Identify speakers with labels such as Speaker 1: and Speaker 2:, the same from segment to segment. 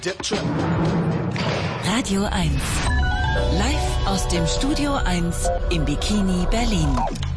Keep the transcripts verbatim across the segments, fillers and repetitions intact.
Speaker 1: Der Trip.
Speaker 2: Radio eins. Live aus dem Studio eins im Bikini Berlin.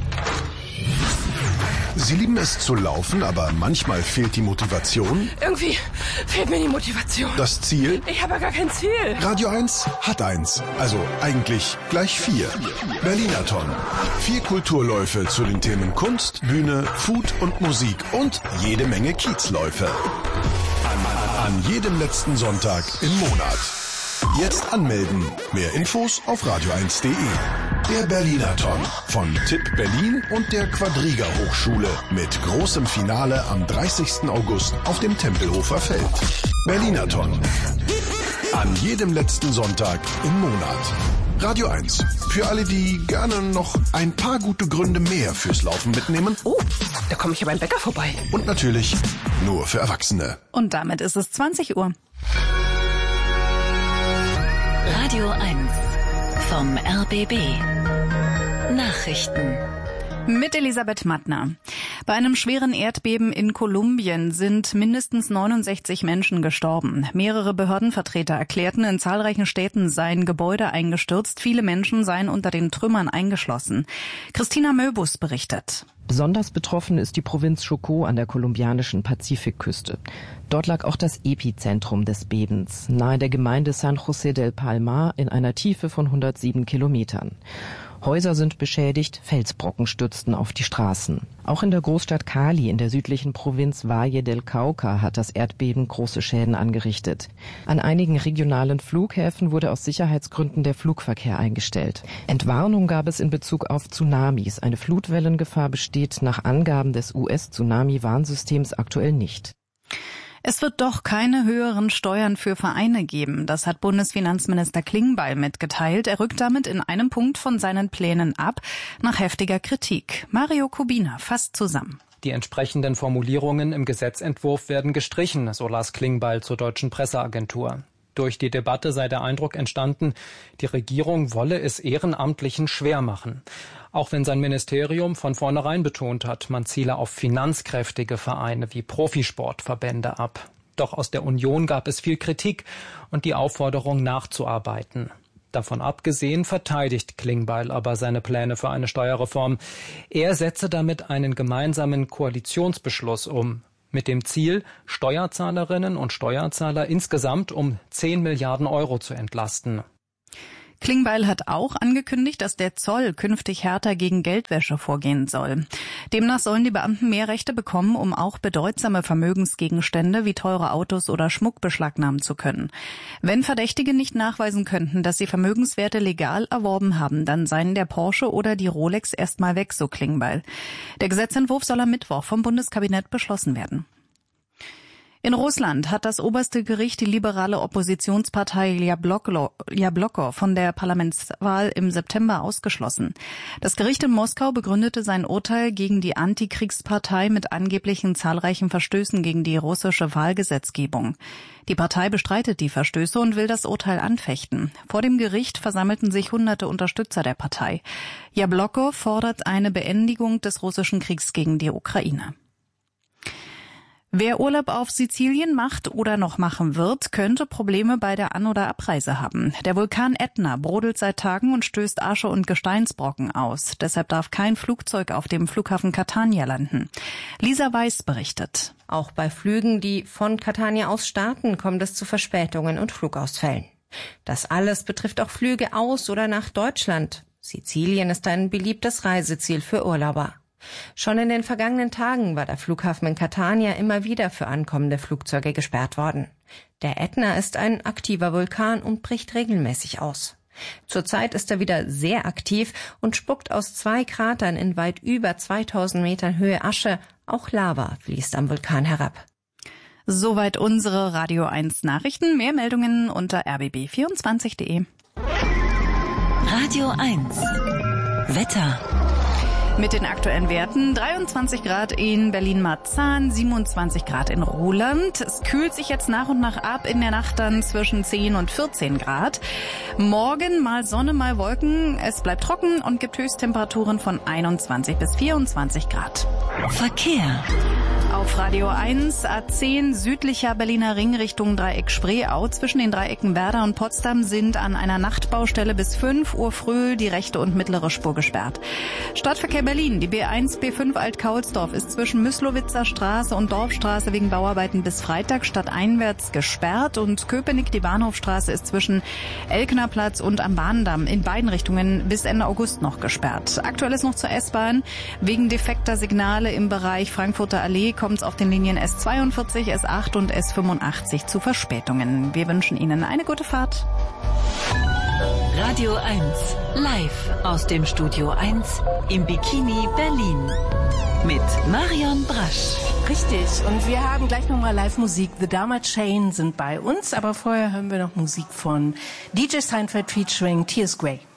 Speaker 1: Sie lieben es zu laufen, aber manchmal fehlt die Motivation.
Speaker 3: Irgendwie fehlt mir die Motivation.
Speaker 1: Das Ziel?
Speaker 3: Ich habe ja gar kein Ziel.
Speaker 1: Radio eins hat eins. Also eigentlich gleich vier. Berlinathon. Vier Kulturläufe zu den Themen Kunst, Bühne, Food und Musik und jede Menge Kiezläufe. An, an jedem letzten Sonntag im Monat. Jetzt anmelden. Mehr Infos auf radio eins punkt de. Der Berlinathon von Tipp Berlin und der Quadriga Hochschule mit großem Finale am dreißigsten August auf dem Tempelhofer Feld. Berlinathon. An jedem letzten Sonntag im Monat. Radio eins. Für alle, die gerne noch ein paar gute Gründe mehr fürs Laufen mitnehmen.
Speaker 3: Oh, da komme ich ja beim Bäcker vorbei.
Speaker 1: Und natürlich nur für Erwachsene.
Speaker 4: Und damit ist es zwanzig Uhr.
Speaker 2: Radio eins vom R B B. Nachrichten.
Speaker 4: Mit Elisabeth Mattner. Bei einem schweren Erdbeben in Kolumbien sind mindestens neunundsechzig Menschen gestorben. Mehrere Behördenvertreter erklärten, in zahlreichen Städten seien Gebäude eingestürzt. Viele Menschen seien unter den Trümmern eingeschlossen. Christina Möbus berichtet.
Speaker 5: Besonders betroffen ist die Provinz Chocó an der kolumbianischen Pazifikküste. Dort lag auch das Epizentrum des Bebens, nahe der Gemeinde San José del Palmar in einer Tiefe von hundertsieben Kilometern. Häuser sind beschädigt, Felsbrocken stürzten auf die Straßen. Auch in der Großstadt Cali in der südlichen Provinz Valle del Cauca hat das Erdbeben große Schäden angerichtet. An einigen regionalen Flughäfen wurde aus Sicherheitsgründen der Flugverkehr eingestellt. Entwarnung gab es in Bezug auf Tsunamis. Eine Flutwellengefahr besteht nach Angaben des U S-Tsunami-Warnsystems aktuell nicht.
Speaker 4: Es wird doch keine höheren Steuern für Vereine geben. Das hat Bundesfinanzminister Klingbeil mitgeteilt. Er rückt damit in einem Punkt von seinen Plänen ab, nach heftiger Kritik. Mario Kubina fasst zusammen.
Speaker 6: Die entsprechenden Formulierungen im Gesetzentwurf werden gestrichen, so las Klingbeil zur Deutschen Presseagentur. Durch die Debatte sei der Eindruck entstanden, die Regierung wolle es Ehrenamtlichen schwer machen. Auch wenn sein Ministerium von vornherein betont hat, man ziele auf finanzkräftige Vereine wie Profisportverbände ab. Doch aus der Union gab es viel Kritik und die Aufforderung nachzuarbeiten. Davon abgesehen verteidigt Klingbeil aber seine Pläne für eine Steuerreform. Er setze damit einen gemeinsamen Koalitionsbeschluss um. Mit dem Ziel, Steuerzahlerinnen und Steuerzahler insgesamt um zehn Milliarden Euro zu entlasten.
Speaker 4: Klingbeil hat auch angekündigt, dass der Zoll künftig härter gegen Geldwäsche vorgehen soll. Demnach sollen die Beamten mehr Rechte bekommen, um auch bedeutsame Vermögensgegenstände wie teure Autos oder Schmuck beschlagnahmen zu können. Wenn Verdächtige nicht nachweisen könnten, dass sie Vermögenswerte legal erworben haben, dann seien der Porsche oder die Rolex erstmal weg, so Klingbeil. Der Gesetzentwurf soll am Mittwoch vom Bundeskabinett beschlossen werden. In Russland hat das oberste Gericht die liberale Oppositionspartei Jabloko von der Parlamentswahl im September ausgeschlossen. Das Gericht in Moskau begründete sein Urteil gegen die Antikriegspartei mit angeblichen zahlreichen Verstößen gegen die russische Wahlgesetzgebung. Die Partei bestreitet die Verstöße und will das Urteil anfechten. Vor dem Gericht versammelten sich hunderte Unterstützer der Partei. Jabloko fordert eine Beendigung des russischen Kriegs gegen die Ukraine. Wer Urlaub auf Sizilien macht oder noch machen wird, könnte Probleme bei der An- oder Abreise haben. Der Vulkan Ätna brodelt seit Tagen und stößt Asche und Gesteinsbrocken aus. Deshalb darf kein Flugzeug auf dem Flughafen Catania landen. Lisa Weiß berichtet.
Speaker 7: Auch bei Flügen, die von Catania aus starten, kommt es zu Verspätungen und Flugausfällen. Das alles betrifft auch Flüge aus oder nach Deutschland. Sizilien ist ein beliebtes Reiseziel für Urlauber. Schon in den vergangenen Tagen war der Flughafen in Catania immer wieder für ankommende Flugzeuge gesperrt worden. Der Ätna ist ein aktiver Vulkan und bricht regelmäßig aus. Zurzeit ist er wieder sehr aktiv und spuckt aus zwei Kratern in weit über zweitausend Metern Höhe Asche. Auch Lava fließt am Vulkan herab.
Speaker 4: Soweit unsere Radio eins Nachrichten. Mehr Meldungen unter r b b vierundzwanzig punkt de.
Speaker 2: Radio eins Wetter.
Speaker 4: Mit den aktuellen Werten dreiundzwanzig Grad in Berlin-Marzahn, siebenundzwanzig Grad in Ruhland. Es kühlt sich jetzt nach und nach ab, in der Nacht dann zwischen zehn und vierzehn Grad. Morgen mal Sonne, mal Wolken. Es bleibt trocken und gibt Höchsttemperaturen von einundzwanzig bis vierundzwanzig Grad.
Speaker 2: Verkehr.
Speaker 4: Auf auf Radio eins. A zehn südlicher Berliner Ring Richtung Dreieck Spreeau. Zwischen den Dreiecken Werder und Potsdam sind an einer Nachtbaustelle bis fünf Uhr früh die rechte und mittlere Spur gesperrt. Stadtverkehr Berlin. Die B eins B fünf Alt-Kaulsdorf ist zwischen Myslowitzer Straße und Dorfstraße wegen Bauarbeiten bis Freitag stadteinwärts gesperrt. Und Köpenick, die Bahnhofstraße, ist zwischen Elknerplatz und am Bahndamm in beiden Richtungen bis Ende August noch gesperrt. Aktuell ist noch zur S-Bahn. Wegen defekter Signale im Bereich Frankfurter Allee kommt es auf den Linien S zweiundvierzig, S acht und S fünfundachtzig zu Verspätungen. Wir wünschen Ihnen eine gute Fahrt.
Speaker 2: Radio eins, live aus dem Studio eins im Bikini Berlin. Mit Marion Brasch.
Speaker 8: Richtig, und wir haben gleich nochmal Live-Musik. The Dharma Chain sind bei uns, aber vorher hören wir noch Musik von D J Seinfeld featuring T S Gray.